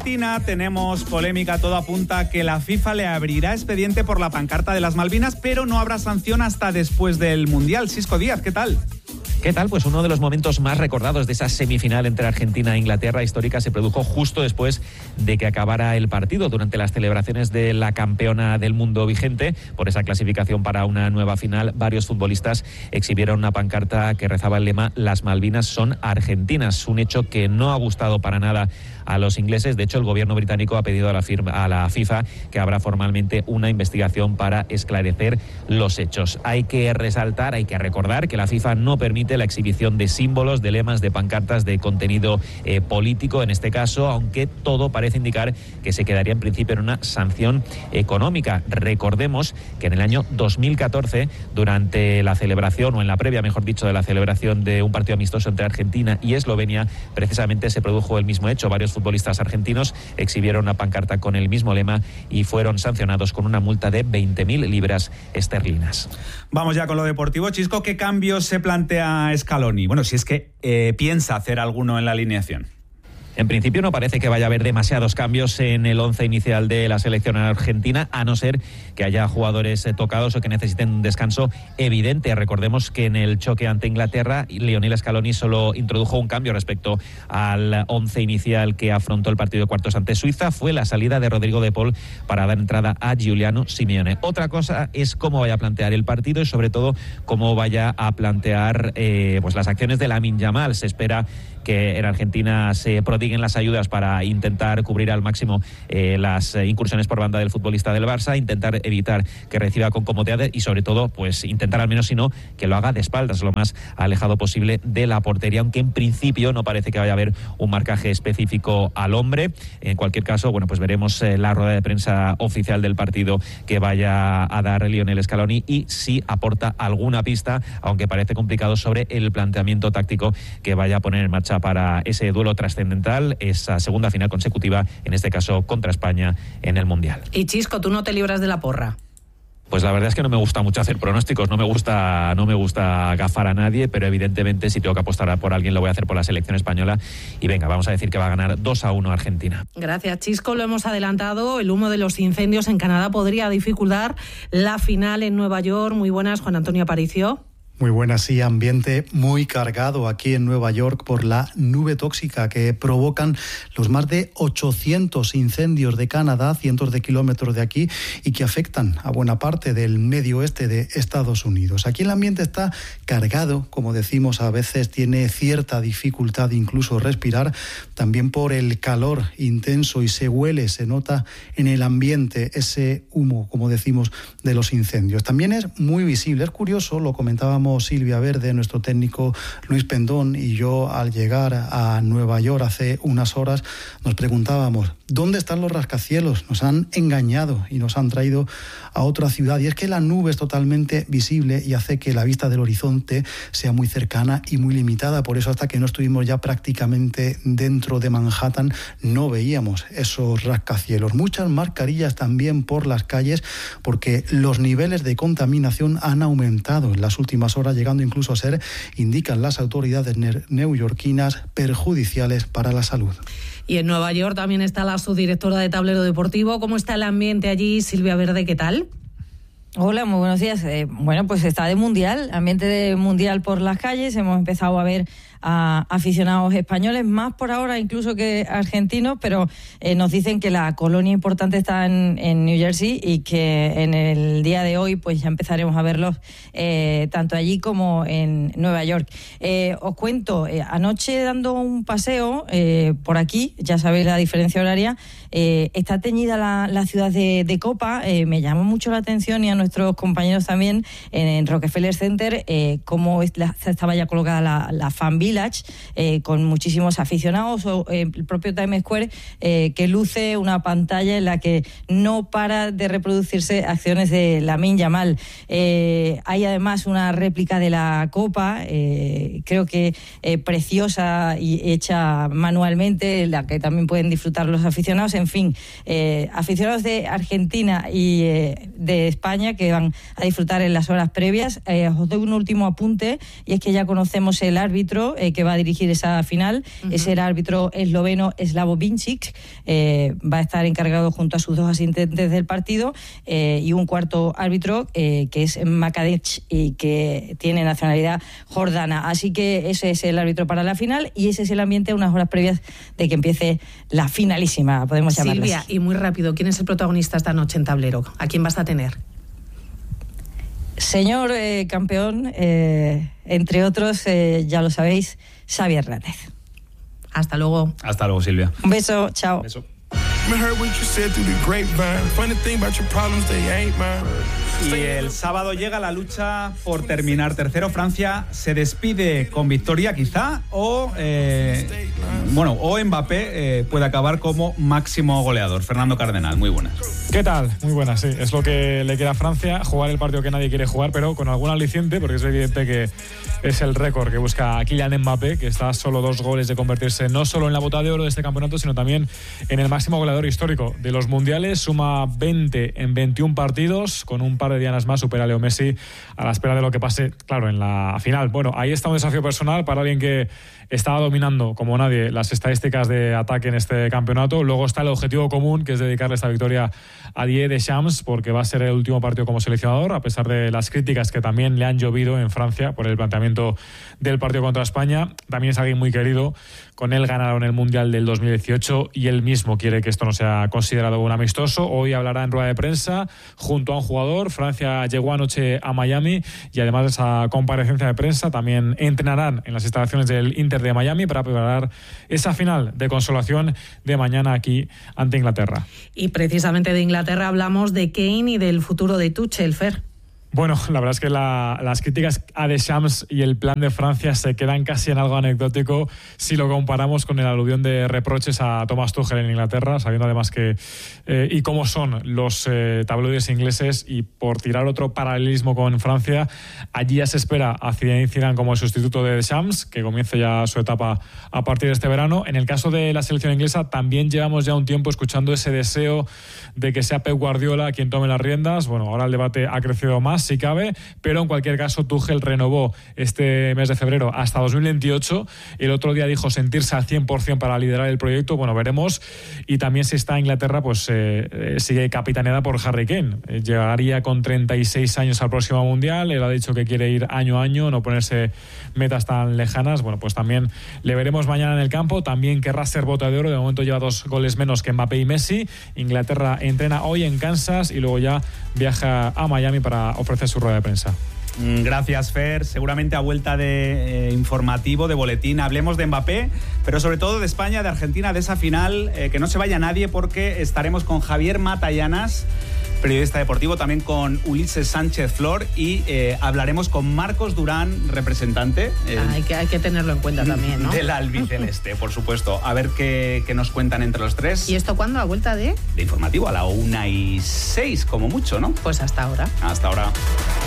Argentina tenemos polémica, todo apunta a que la FIFA le abrirá expediente por la pancarta de las Malvinas, pero no habrá sanción hasta después del Mundial. Sisco Díaz, ¿qué tal? ¿Qué tal? Pues uno de los momentos más recordados de esa semifinal entre Argentina e Inglaterra histórica se produjo justo después de que acabara el partido, durante las celebraciones de la campeona del mundo vigente por esa clasificación para una nueva final. Varios futbolistas exhibieron una pancarta que rezaba el lema "Las Malvinas son argentinas", un hecho que no ha gustado para nada a los ingleses. De hecho, el gobierno británico ha pedido a la FIFA que abra formalmente una investigación para esclarecer los hechos. Hay que resaltar, hay que recordar que la FIFA no permite la exhibición de símbolos, de lemas, de pancartas de contenido político, en este caso, aunque todo parece indicar que se quedaría en principio en una sanción económica. Recordemos que en el año 2014, durante la celebración, o en la previa, mejor dicho, de la celebración de un partido amistoso entre Argentina y Eslovenia, precisamente se produjo el mismo hecho. Varios futbolistas argentinos exhibieron una pancarta con el mismo lema y fueron sancionados con una multa de 20.000 libras esterlinas. Vamos ya con lo deportivo. Chisco, ¿qué cambios se plantea Scaloni? Bueno, si es que piensa hacer alguno en la alineación. En principio no parece que vaya a haber demasiados cambios en el once inicial de la selección argentina, a no ser que haya jugadores tocados o que necesiten un descanso evidente. Recordemos que en el choque ante Inglaterra, Lionel Scaloni solo introdujo un cambio respecto al once inicial que afrontó el partido de cuartos ante Suiza. Fue la salida de Rodrigo de Paul para dar entrada a Giuliano Simeone. Otra cosa es cómo vaya a plantear el partido y sobre todo cómo vaya a plantear pues las acciones de Lamine Yamal. Se espera que en Argentina se prodiguen las ayudas para intentar cubrir al máximo las incursiones por banda del futbolista del Barça, intentar evitar que reciba con comodidad y sobre todo pues intentar al menos, si no, que lo haga de espaldas, lo más alejado posible de la portería, aunque en principio no parece que vaya a haber un marcaje específico al hombre. En cualquier caso, bueno, pues veremos la rueda de prensa oficial del partido que vaya a dar Lionel Scaloni y si aporta alguna pista, aunque parece complicado, sobre el planteamiento táctico que vaya a poner en marcha para ese duelo trascendental, esa segunda final consecutiva, en este caso contra España en el Mundial. Y Chisco, tú no te libras de la porra. Pues la verdad es que no me gusta mucho hacer pronósticos, no me gusta gafar a nadie, pero evidentemente si tengo que apostar por alguien lo voy a hacer por la selección española y venga, vamos a decir que va a ganar 2-1 Argentina. Gracias, Chisco, lo hemos adelantado, el humo de los incendios en Canadá podría dificultar la final en Nueva York. Muy buenas, Juan Antonio Aparicio. Muy buenas, sí, ambiente muy cargado aquí en Nueva York por la nube tóxica que provocan los más de 800 incendios de Canadá, cientos de kilómetros de aquí, y que afectan a buena parte del medio oeste de Estados Unidos. Aquí el ambiente está cargado, como decimos, a veces tiene cierta dificultad incluso respirar, también por el calor intenso, y se huele, se nota en el ambiente ese humo, como decimos, de los incendios. También es muy visible, es curioso, lo comentábamos Silvia Verde, nuestro técnico Luis Pendón y yo al llegar a Nueva York hace unas horas nos preguntábamos ¿dónde están los rascacielos? Nos han engañado y nos han traído a otra ciudad, y es que la nube es totalmente visible y hace que la vista del horizonte sea muy cercana y muy limitada. Por eso hasta que no estuvimos ya prácticamente dentro de Manhattan no veíamos esos rascacielos. Muchas mascarillas también por las calles porque los niveles de contaminación han aumentado en las últimas horas, llegando incluso a ser, indican las autoridades neoyorquinas, perjudiciales para la salud. Y en Nueva York también está la subdirectora de Tablero Deportivo. ¿Cómo está el ambiente allí? Silvia Verde, ¿qué tal? Hola, muy buenos días. Bueno, pues está de mundial, ambiente de mundial por las calles. Hemos empezado a ver a aficionados españoles, más por ahora incluso que argentinos, pero nos dicen que la colonia importante está en New Jersey y que en el día de hoy pues ya empezaremos a verlos tanto allí como en Nueva York. Os cuento, anoche dando un paseo por aquí, ya sabéis la diferencia horaria, está teñida la ciudad de copa. Me llamó mucho la atención, y a nuestros compañeros también, en Rockefeller Center, cómo estaba ya colocada la Fan Village, con muchísimos aficionados, o el propio Times Square, que luce una pantalla en la que no para de reproducirse acciones de Lamine Yamal. Hay además una réplica de la copa, creo que preciosa y hecha manualmente, la que también pueden disfrutar los aficionados. En fin, aficionados de Argentina y de España que van a disfrutar en las horas previas. Os doy un último apunte, y es que ya conocemos el árbitro. que va a dirigir esa final. Es el árbitro esloveno Slavo Vincic. Va a estar encargado junto a sus 2 asistentes del partido y un cuarto árbitro que es Makadech y que tiene nacionalidad jordana. Así que ese es el árbitro para la final y ese es el ambiente a unas horas previas de que empiece la finalísima, podemos llamarla. Silvia, y muy rápido, ¿quién es el protagonista esta noche en tablero? ¿A quién vas a tener? Señor campeón, entre otros, ya lo sabéis, Xavi Hernández. Hasta luego. Hasta luego, Silvia. Un beso, chao. Beso. Y el sábado llega la lucha por terminar tercero. Francia se despide con victoria, quizá, o Mbappé puede acabar como máximo goleador. Fernando Cardenal, muy buenas. ¿Qué tal? Muy buenas, sí. Es lo que le queda a Francia, jugar el partido que nadie quiere jugar, pero con algún aliciente, porque es evidente que es el récord que busca Kylian Mbappé, que está a solo 2 goles de convertirse no solo en la bota de oro de este campeonato, sino también en el máximo goleador histórico de los mundiales. Suma 20 en 21 partidos, con un par de dianas más supera a Leo Messi, a la espera de lo que pase, claro, en la final. Bueno, ahí está un desafío personal para alguien que estaba dominando como nadie las estadísticas de ataque en este campeonato. Luego está el objetivo común, que es dedicarle esta victoria a Didier Deschamps, porque va a ser el último partido como seleccionador, a pesar de las críticas que también le han llovido en Francia por el planteamiento del partido contra España. También es alguien muy querido. Con él ganaron el Mundial del 2018 y él mismo quiere que esto no sea considerado un amistoso. Hoy hablará en rueda de prensa junto a un jugador. Francia llegó anoche a Miami y además de esa comparecencia de prensa también entrenarán en las instalaciones del Inter de Miami para preparar esa final de consolación de mañana aquí ante Inglaterra. Y precisamente de Inglaterra hablamos de Kane y del futuro de Tuchel, Fer. Bueno, la verdad es que las críticas a Deschamps y el plan de Francia se quedan casi en algo anecdótico si lo comparamos con el aluvión de reproches a Thomas Tuchel en Inglaterra, sabiendo además que y cómo son los tabloides ingleses, y por tirar otro paralelismo con Francia, allí ya se espera a Zinedine Zidane como el sustituto de Deschamps, que comience ya su etapa a partir de este verano. En el caso de la selección inglesa también llevamos ya un tiempo escuchando ese deseo de que sea Pep Guardiola quien tome las riendas. Bueno, ahora el debate ha crecido más, si cabe, pero en cualquier caso Tuchel renovó este mes de febrero hasta 2028. El otro día dijo sentirse al 100% para liderar el proyecto. Bueno, veremos. Y también si está en Inglaterra, pues sigue capitaneada por Harry Kane. Llegaría con 36 años al próximo Mundial. Él ha dicho que quiere ir año a año, no ponerse metas tan lejanas. Bueno, pues también le veremos mañana en el campo. También querrá ser bota de oro. De momento lleva 2 goles menos que Mbappé y Messi. Inglaterra entrena hoy en Kansas y luego ya viaja a Miami para ofrecer su rueda de prensa. Gracias, Fer. Seguramente a vuelta de informativo, de boletín, hablemos de Mbappé, pero sobre todo de España, de Argentina, de esa final. Que no se vaya nadie, porque estaremos con Javier Matallanas, periodista deportivo, también con Ulises Sánchez Flor, y hablaremos con Marcos Durán, representante. Hay que tenerlo en cuenta también, ¿no? Del albiceleste, por supuesto. A ver qué nos cuentan entre los tres. ¿Y esto cuándo? ¿A vuelta de? De informativo, a la 1:06, como mucho, ¿no? Pues hasta ahora. Hasta ahora.